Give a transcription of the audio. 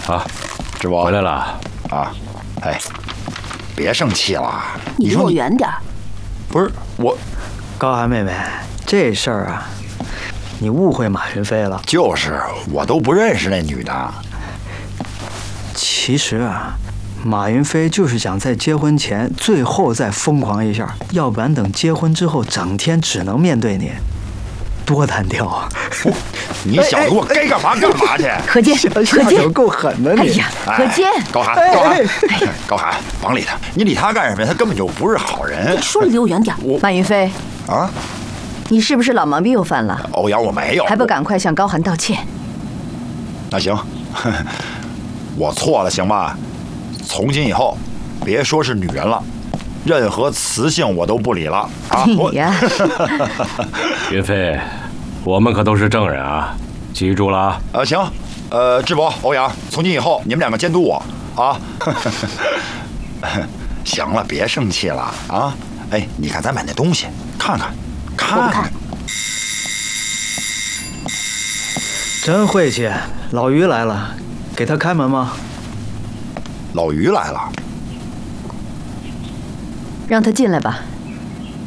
啊， 志博回来了啊！哎，别生气了。 你离我远点。 不是我， 高寒妹妹，这事儿啊，你误会马云飞了。 就是我都不认识那女的。 其实啊，马云飞就是想在结婚前最后再疯狂一下，要不然等结婚之后，整天只能面对你，多单调啊！ 你小子给我该干嘛干嘛去！ 何坚，何坚， 够狠的你！ 哎呀，何坚， 高寒，高寒，甭理他，你理他干什么呀？他根本就不是好人。 说了离我远点。马云飞啊， 你是不是老毛病又犯了？ 欧阳，我没有， 还不赶快向高寒道歉？ 那行，我错了，行吧？从今以后，别说是女人了，任何雌性我都不理了啊！ 你呀， 云飞，我们可都是证人啊，记住了啊！ 行，智博、欧阳，从今以后你们两个监督我啊！行了，别生气了啊！哎，你看咱买那东西，看看， 我不看。 真晦气，老于来了，给他开门吗？ 老于来了， 让他进来吧。